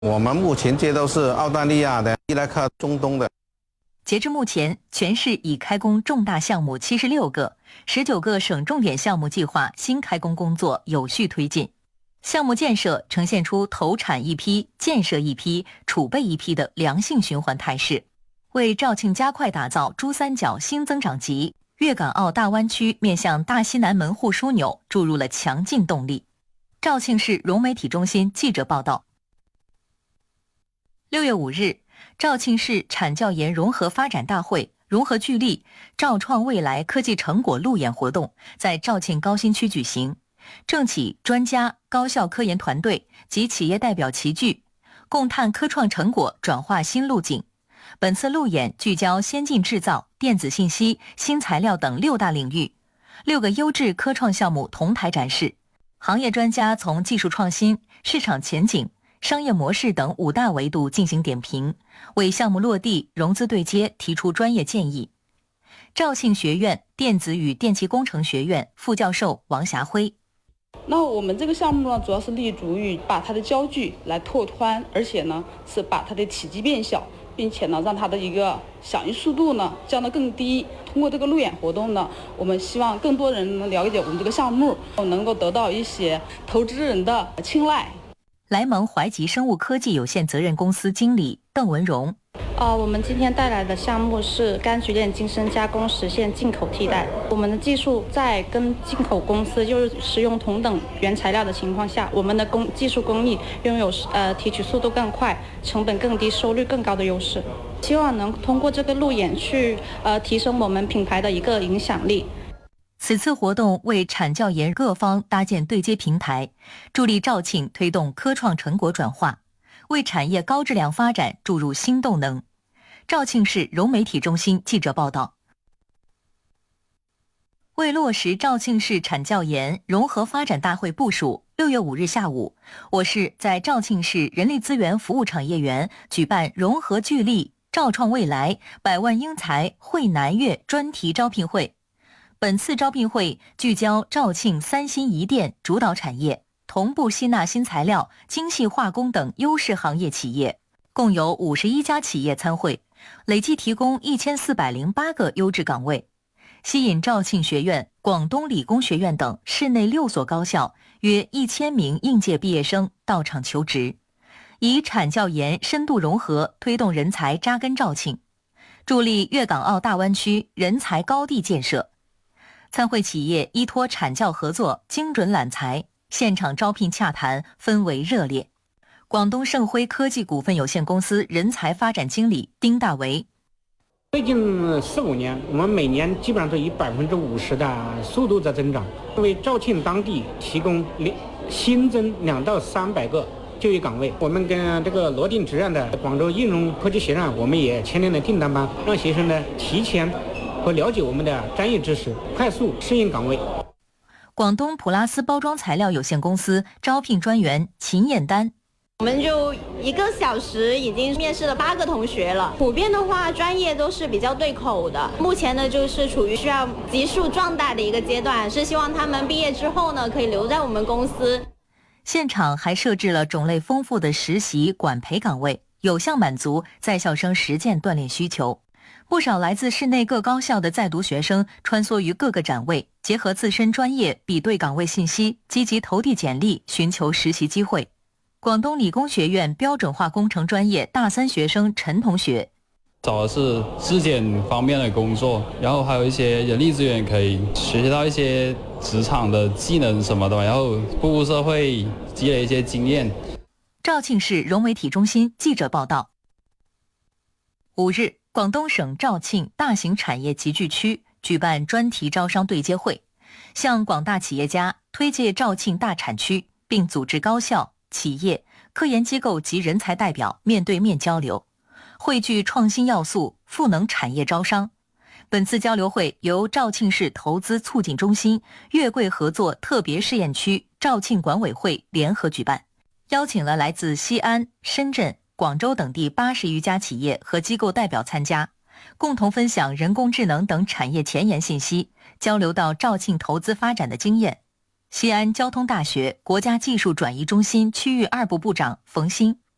我们目前接都是澳大利亚的、伊拉克、中东的。 截至目前，全市已开工重大项目76个，19个省重点项目计划新开工工作有序推进。项目建设呈现出投产一批、建设一批、储备一批的良性循环态势，为肇庆加快打造珠三角新增长极、粤港澳大湾区面向大西南门户枢纽注入了强劲动力。肇庆市融媒体中心记者报道。6月5日，肇庆市产教研融合发展大会融合聚力肇创未来科技成果路演活动在肇庆高新区举行，政企、专家、高校科研团队及企业代表齐聚，共探科创成果转化新路径。本次路演聚焦先进制造、电子信息、新材料等6大领域，6个优质科创项目同台展示，行业专家从技术创新、市场前景、商业模式等5大维度进行点评，为项目落地、融资对接提出专业建议。肇庆学院电子与电气工程学院副教授王霞辉： 那我们这个项目呢，主要是立足于把它的焦距来拓宽，而且呢是把它的体积变小，并且呢让它的一个响应速度呢降得更低。通过这个路演活动呢，我们希望更多人能了解我们这个项目，能够得到一些投资人的青睐。 莱蒙怀集生物科技有限责任公司经理邓文荣： 我们今天带来的项目是柑橘链精深加工，实现进口替代。我们的技术在跟进口公司就是使用同等原材料的情况下，我们的技术工艺拥有提取速度更快、成本更低、收率更高的优势。希望能通过这个路演去提升我们品牌的一个影响力。 此次活动为产教研各方搭建对接平台，助力肇庆推动科创成果转化，为产业高质量发展注入新动能。肇庆市融媒体中心记者报道。为落实肇庆市产教研融合发展大会部署，6月5日下午，我市在肇庆市人力资源服务产业园举办融合聚力肇创未来百万英才汇南粤专题招聘会。本次招聘会聚焦肇庆三新一电主导产业，同步吸纳新材料、精细化工等优势行业企业，共有51家企业参会，累计提供1408个优质岗位，吸引肇庆学院、广东理工学院等市内6所高校约1000名应届毕业生到场求职，以产教研深度融合推动人才扎根肇庆，助力粤港澳大湾区人才高地建设。参会企业依托产教合作，精准揽才，现场招聘洽谈氛围热烈。广东盛辉科技股份有限公司人才发展经理丁大为： 最近4-5年，我们每年基本上都以50%的速度在增长，为肇庆当地提供新增200到300个就业岗位。我们跟这个罗定直院的广州应用科技学院，我们也签订了订单班，让学生呢提前和了解我们的专业知识，快速适应岗位。 广东普拉斯包装材料有限公司招聘专员秦燕丹： 我们就1个小时已经面试了8个同学了，普遍的话专业都是比较对口的。目前呢就是处于需要急速壮大的一个阶段，是希望他们毕业之后呢可以留在我们公司。 现场还设置了种类丰富的实习管培岗位，有效满足在校生实践锻炼需求。不少来自市内各高校的在读学生穿梭于各个展位，结合自身专业比对岗位信息，积极投递简历寻求实习机会。广东理工学院标准化工程专业大3学生陈同学： 找的是质检方面的工作，然后还有一些人力资源可以学习到一些职场的技能什么的，然后步入社会积累一些经验。 肇庆市融媒体中心记者报道。5日，广东省肇庆大型产业集聚区举办专题招商对接会，向广大企业家推介肇庆大产区，并组织高校、企业、科研机构及人才代表面对面交流，汇聚创新要素，赋能产业招商。本次交流会由肇庆市投资促进中心、粤桂合作特别试验区肇庆管委会联合举办，邀请了来自西安、深圳、广州等地80余家企业和机构代表参加，共同分享人工智能等产业前沿信息，交流到肇庆投资发展的经验。西安交通大学国家技术转移中心区域2部部长冯鑫：